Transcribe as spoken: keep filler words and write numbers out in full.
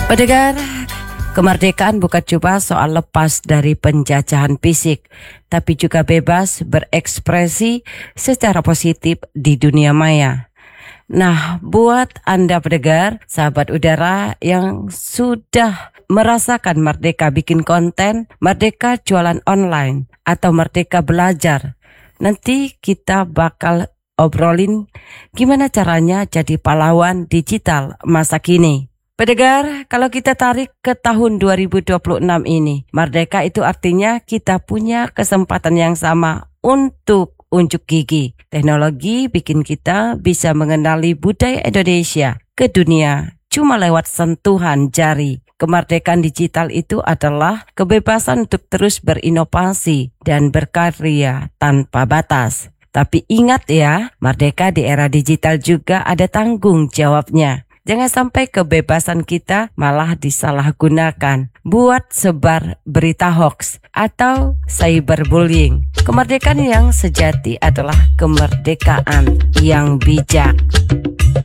Pendengar, kemerdekaan bukan cuma soal lepas dari penjajahan fisik, tapi juga bebas berekspresi secara positif di dunia maya. Nah, buat Anda pendengar, sahabat udara yang sudah merasakan merdeka bikin konten, merdeka jualan online, atau merdeka belajar, nanti kita bakal obrolin gimana caranya jadi pahlawan digital masa kini. Pendengar, kalau kita tarik ke tahun dua ribu dua puluh enam ini, merdeka itu artinya kita punya kesempatan yang sama untuk unjuk gigi. Teknologi bikin kita bisa mengenali budaya Indonesia ke dunia cuma lewat sentuhan jari. Kemerdekaan digital itu adalah kebebasan untuk terus berinovasi dan berkarya tanpa batas. Tapi ingat ya, merdeka di era digital juga ada tanggung jawabnya. Jangan sampai kebebasan kita malah disalahgunakan buat sebar berita hoax atau cyberbullying. Kemerdekaan yang sejati adalah kemerdekaan yang bijak.